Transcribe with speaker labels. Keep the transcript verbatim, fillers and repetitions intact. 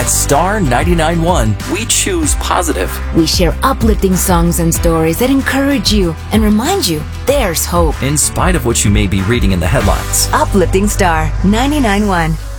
Speaker 1: At Star ninety-nine point one, we choose positive.
Speaker 2: We share uplifting songs and stories that encourage you and remind you there's hope.
Speaker 1: In spite of what you may be reading in the headlines.
Speaker 2: Uplifting Star ninety-nine point one.